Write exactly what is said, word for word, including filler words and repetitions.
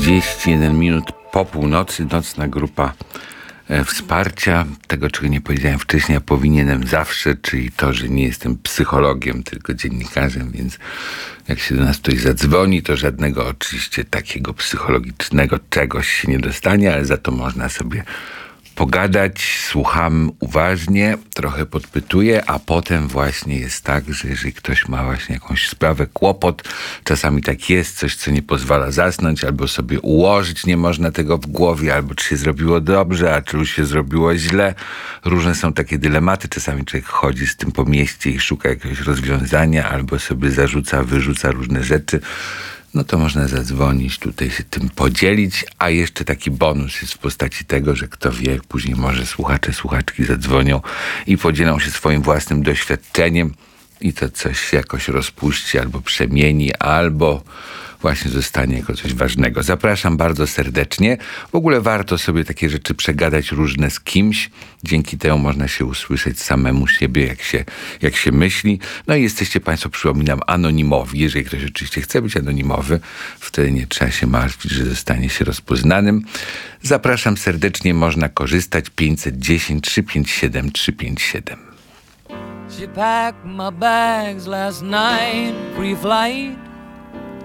trzydzieści jeden minut po północy, nocna grupa e, wsparcia. Tego, czego nie powiedziałem wcześniej, a powinienem zawsze, czyli to, że nie jestem psychologiem, tylko dziennikarzem, więc jak się do nas ktoś zadzwoni, to żadnego oczywiście takiego psychologicznego czegoś się nie dostanie, ale za to można sobie pogadać, słucham uważnie, trochę podpytuję, a potem właśnie jest tak, że jeżeli ktoś ma właśnie jakąś sprawę, kłopot, czasami tak jest, coś, co nie pozwala zasnąć, albo sobie ułożyć nie można tego w głowie, albo czy się zrobiło dobrze, a czy już się zrobiło źle. Różne są takie dylematy, czasami człowiek chodzi z tym po mieście i szuka jakiegoś rozwiązania, albo sobie zarzuca, wyrzuca różne rzeczy. No to można zadzwonić, tutaj się tym podzielić, a jeszcze taki bonus jest w postaci tego, że kto wie, później może słuchacze, słuchaczki zadzwonią i podzielą się swoim własnym doświadczeniem i to coś jakoś rozpuści, albo przemieni, albo właśnie zostanie jako coś ważnego. Zapraszam bardzo serdecznie. W ogóle warto sobie takie rzeczy przegadać różne z kimś. Dzięki temu można się usłyszeć samemu siebie, jak się, jak się myśli. No i jesteście Państwo, przypominam, anonimowi. Jeżeli ktoś oczywiście chce być anonimowy, wtedy nie trzeba się martwić, że zostanie się rozpoznanym. Zapraszam serdecznie, można korzystać. pięćset dziesięć, trzysta pięćdziesiąt siedem, trzysta pięćdziesiąt siedem. She packed my bags last night, pre-flight.